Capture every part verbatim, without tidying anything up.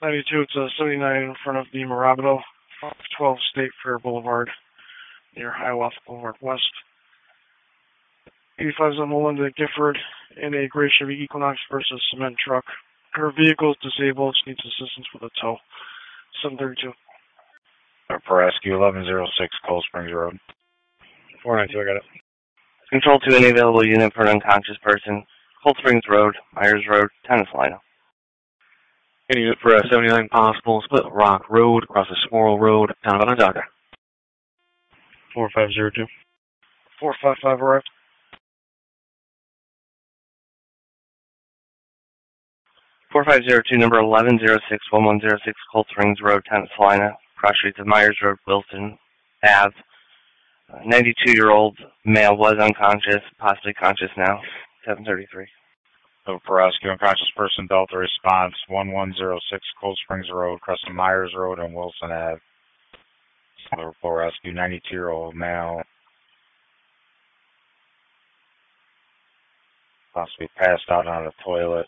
ninety-two, it's a seventy-nine in front of the Mirabito, twelve State Fair Boulevard, near Hiawatha Boulevard West. eighty-five is on Melinda Gifford in a gray Chevy Equinox versus cement truck. Her vehicle is disabled. She needs assistance with a tow. seven thirty-two. For rescue, eleven oh six Cold Springs Road. four ninety-two, I got it. Control to any available unit for an unconscious person. Cold Springs Road, Myers Road, Town of Salina. Any unit for uh, seventy-nine possible, Split Rock Road, across the Smorrel Road, Town of Onondaga. four five zero two. four five five arrived. four five zero two, number eleven oh six, one one oh six Cold Springs Road, Town of Salina. Cross streets of Myers Road, Wilson Ave. ninety-two-year-old male was unconscious, possibly conscious now. seven thirty-three. For rescue, unconscious person, Delta response, one one oh six Cold Springs Road, Crescent Myers Road, and Wilson Ave. For rescue, ninety-two-year-old male, possibly passed out on the toilet.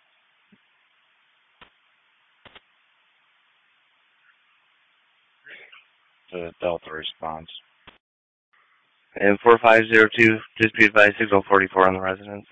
The Delta response. And four five zero two, just be advised, signal forty-four on the residence.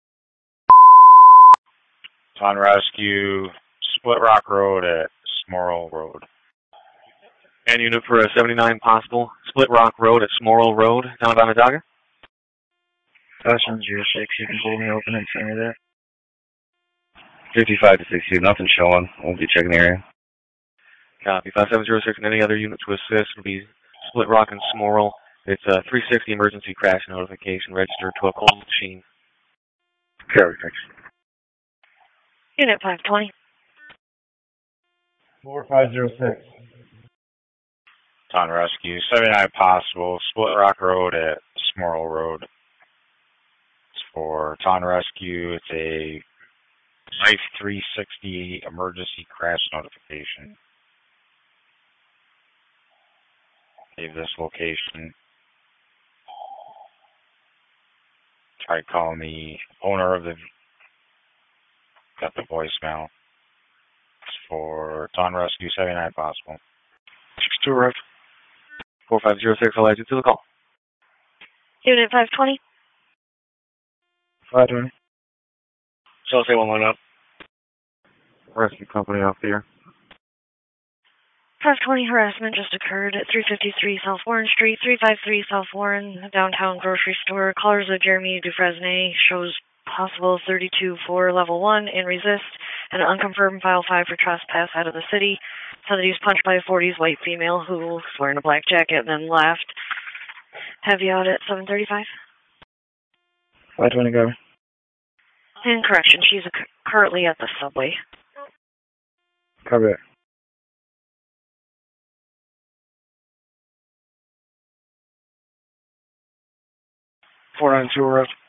On rescue, Split Rock Road at Smorrel Road. Any unit for a seventy-nine possible, Split Rock Road at Smorrel Road, Town of Onondaga. five seven zero six, you can hold me open and send me there. fifty-five to sixty, nothing showing. We'll be checking the area. Copy. five seven zero six and any other unit to assist will be Split Rock and Smorrel. It's a three sixty emergency crash notification registered to a cold machine. Carry, thanks. Unit five twenty. four five zero six. On rescue, seventy-nine possible, Split Rock Road at Smorrel Road. It's for Town Rescue. It's a Life three sixty emergency crash notification. Save this location. Try calling the owner of the. Got the voicemail. It's for Town Rescue, seventy-nine possible. six two arrived. four five zero six, I'll add you to the call. Unit five twenty. five twenty. So I'll say one line up. Rescue company off the air. five twenty harassment just occurred at three fifty-three South Warren Street, three fifty-three South Warren, downtown grocery store. Callers of Jeremy Dufresne shows possible thirty-two four level one and resist, and unconfirmed file five for trespass out of the city. Said that he was punched by a forties white female who was wearing a black jacket and then left. Have you out at seven thirty-five? five twenty, go. In correction, she's a, currently at the subway. Cover it. four nine two arrived.